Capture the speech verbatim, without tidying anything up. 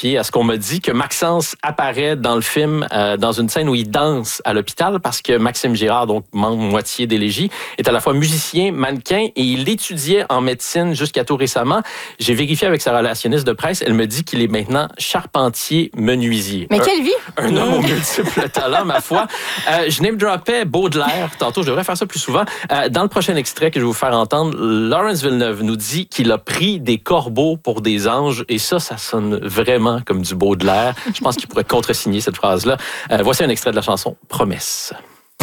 fier à ce qu'on m'a dit, que Maxence apparaît dans le film euh, dans une scène où il danse à l'hôpital parce que Maxime Girard, donc membre moitié des Légies, est à la fois musicien, mannequin et il étudiait en médecine jusqu'à tout récemment. J'ai vérifié avec sa relationniste de presse, elle me dit qu'il est maintenant charpentier menuisier. Mais un, quelle vie! Un homme aux multiples talents, ma foi. Euh, je name droppais Baudelaire. Tantôt, je devrais faire ça plus souvent. Euh, dans le prochain extrait que je vais vous faire entendre, Lawrence Villeneuve nous dit qu'il a pris des corbeaux pour des anges et ça, ça sonne vraiment comme du Baudelaire. Je pense qu'il pourrait contresigner cette phrase-là. Euh, voici un extrait de la chanson Promesse.